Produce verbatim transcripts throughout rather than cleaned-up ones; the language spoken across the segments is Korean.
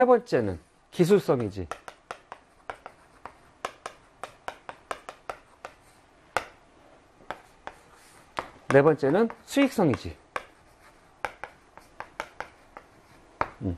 세 번째는 기술성이지. 네 번째는 수익성이지. 음.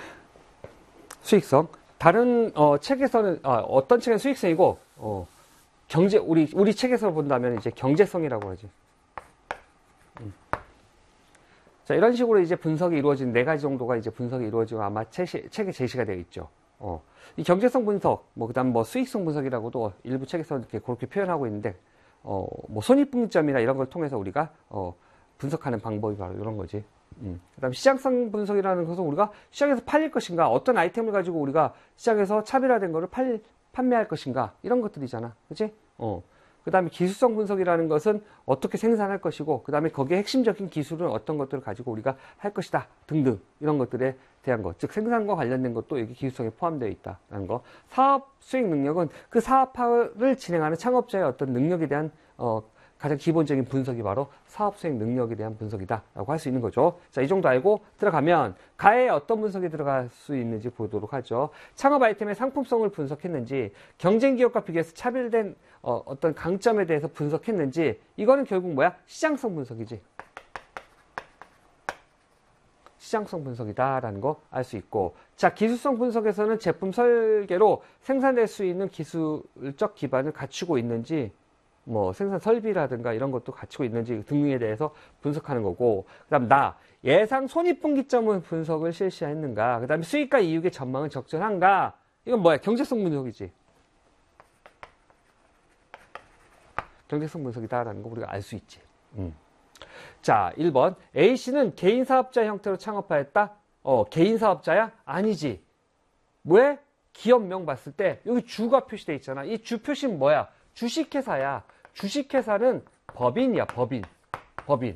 수익성. 다른 어, 책에서는 아, 어떤 책은 수익성이고 어, 경제 우리 우리 책에서 본다면 이제 경제성이라고 하지. 음. 자, 이런 식으로 이제 분석이 이루어진 네 가지 정도가 이제 분석이 이루어지고 아마 책이, 책에 제시가 되어 있죠. 어. 이 경제성 분석, 뭐 그다음 뭐 수익성 분석이라고도 일부 책에서 이렇게 그렇게 표현하고 있는데, 어, 뭐 손익분기점이나 이런 걸 통해서 우리가 어, 분석하는 방법이 바로 이런 거지. 음. 그다음 시장성 분석이라는 것은 우리가 시장에서 팔릴 것인가, 어떤 아이템을 가지고 우리가 시장에서 차별화된 거를 팔, 판매할 것인가, 이런 것들이잖아. 그치? 어. 그 다음에 기술성 분석이라는 것은 어떻게 생산할 것이고, 그 다음에 거기에 핵심적인 기술은 어떤 것들을 가지고 우리가 할 것이다 등등, 이런 것들에 대한 것, 즉 생산과 관련된 것도 여기 기술성에 포함되어 있다라는 거. 사업 수익 능력은 그 사업을 진행하는 창업자의 어떤 능력에 대한 어, 가장 기본적인 분석이 바로 사업 수익 능력에 대한 분석이다라고 할 수 있는 거죠. 자, 이 정도 알고 들어가면 가에 어떤 분석이 들어갈 수 있는지 보도록 하죠. 창업 아이템의 상품성을 분석했는지, 경쟁 기업과 비교해서 차별된 어, 어떤 강점에 대해서 분석했는지, 이거는 결국 뭐야? 시장성 분석이지. 시장성 분석이다라는 거 알 수 있고, 자, 기술성 분석에서는 제품 설계로 생산될 수 있는 기술적 기반을 갖추고 있는지, 뭐 생산 설비라든가 이런 것도 갖추고 있는지 등등에 대해서 분석하는 거고, 그 다음 나 예상 손익분기점은 분석을 실시했는가, 그 다음에 수익과 이익의 전망은 적절한가, 이건 뭐야? 경제성 분석이지. 경제성 분석이다라는 거 우리가 알 수 있지. 음. 자, 일 번 A씨는 개인 사업자 형태로 창업하였다. 어, 개인 사업자야? 아니지. 왜? 기업명 봤을 때 여기 주가 표시되어 있잖아. 이 주 표시는 뭐야? 주식회사야. 주식회사는 법인이야. 법인. 법인.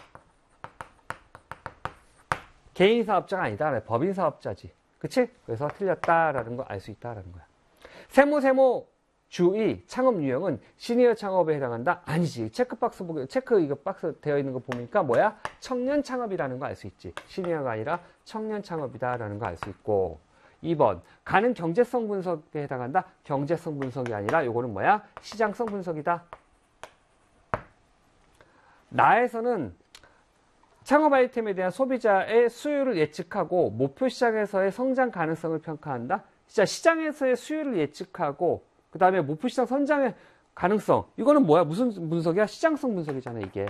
개인 사업자가 아니다. 법인 사업자지. 그치? 그래서 틀렸다라는 거 알 수 있다라는 거야. 세무 세무 주의 창업 유형은 시니어 창업에 해당한다? 아니지. 체크박스 보기, 체크 이거 박스 되어 있는 거 보니까 뭐야? 청년 창업이라는 거 알 수 있지. 시니어가 아니라 청년 창업이다라는 거 알 수 있고. 이 번 가는 경제성 분석에 해당한다? 경제성 분석이 아니라 요거는 뭐야? 시장성 분석이다. 나에서는 창업 아이템에 대한 소비자의 수요를 예측하고 목표 시장에서의 성장 가능성을 평가한다. 진짜 시장에서의 수요를 예측하고 그 다음에 목표 시장 선장의 가능성, 이거는 뭐야? 무슨 분석이야? 시장성 분석이잖아, 이게.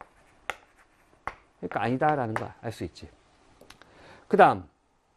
그러니까 아니다라는 거 알 수 있지. 그 다음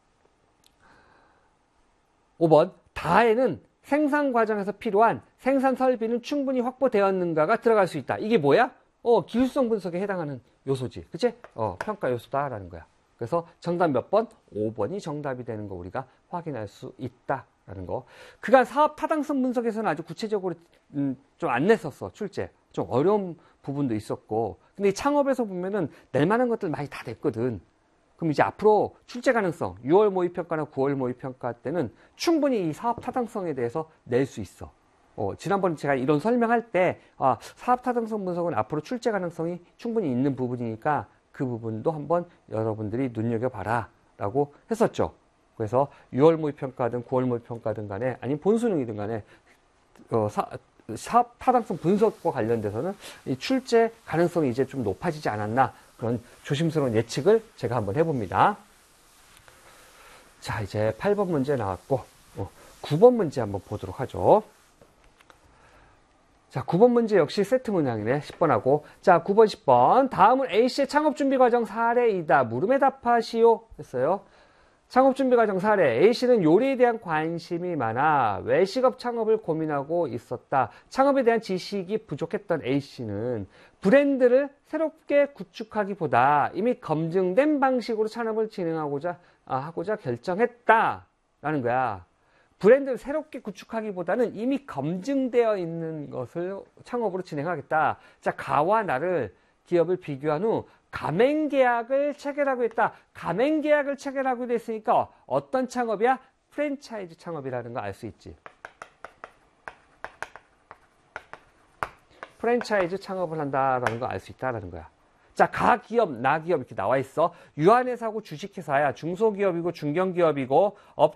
오 번 다에는 생산 과정에서 필요한 생산 설비는 충분히 확보되었는가가 들어갈 수 있다. 이게 뭐야? 어, 기술성 분석에 해당하는 요소지. 그치? 어, 평가 요소다라는 거야. 그래서 정답 몇 번? 오 번이 정답이 되는 거 우리가 확인할 수 있다라는 거. 그간 사업 타당성 분석에서는 아주 구체적으로 음, 좀 안 냈었어. 출제. 좀 어려운 부분도 있었고. 근데 이 창업에서 보면은 낼 만한 것들 많이 다 냈거든. 그럼 이제 앞으로 출제 가능성, 유월 모의평가나 구월 모의평가 때는 충분히 이 사업 타당성에 대해서 낼 수 있어. 어, 지난번에 제가 이런 설명할 때, 아, 사업 타당성 분석은 앞으로 출제 가능성이 충분히 있는 부분이니까 그 부분도 한번 여러분들이 눈여겨봐라 라고 했었죠. 그래서 유월 모의평가든 구월 모의평가든 간에, 아니면 본수능이든 간에, 어, 사, 사업 타당성 분석과 관련돼서는 이 출제 가능성이 이제 좀 높아지지 않았나, 그런 조심스러운 예측을 제가 한번 해봅니다. 자, 이제 팔 번 문제 나왔고, 어, 구 번 문제 한번 보도록 하죠. 자, 구 번 문제 역시 세트 문항이네. 십 번하고. 자, 구 번, 십 번. 다음은 A씨의 창업준비과정 사례이다. 물음에 답하시오. 했어요. 창업준비과정 사례. A씨는 요리에 대한 관심이 많아 외식업 창업을 고민하고 있었다. 창업에 대한 지식이 부족했던 A씨는 브랜드를 새롭게 구축하기보다 이미 검증된 방식으로 창업을 진행하고자 아, 하고자 결정했다. 라는 거야. 브랜드를 새롭게 구축하기보다는 이미 검증되어 있는 것을 창업으로 진행하겠다. 자, 가와 나를 기업을 비교한 후 가맹계약을 체결하고 했다. 가맹계약을 체결하고 됐으니까 어떤 창업이야? 프랜차이즈 창업이라는 거 알 수 있지. 프랜차이즈 창업을 한다라는 거 알 수 있다라는 거야. 자, 가기업, 나기업 이렇게 나와 있어. 유한회사고 주식회사야. 중소기업이고 중견기업이고 업